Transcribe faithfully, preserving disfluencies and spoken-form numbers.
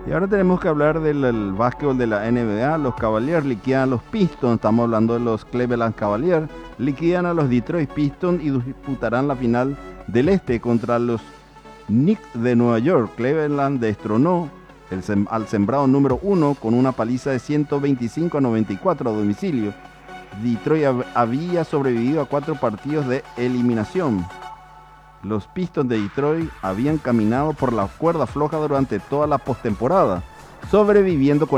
Y ahora tenemos que hablar del el básquetbol de la N B A. Los Cavaliers liquidan a los Pistons. Estamos hablando de los Cleveland Cavaliers. Liquidan a los Detroit Pistons y disputarán la final del Este contra los Knicks de Nueva York. Cleveland destronó el sem- al sembrado número uno con una paliza de ciento veinticinco a noventa y cuatro a domicilio. Detroit hab- había sobrevivido a cuatro partidos de eliminación. Los Pistons de Detroit habían caminado por la cuerda floja durante toda la postemporada, sobreviviendo con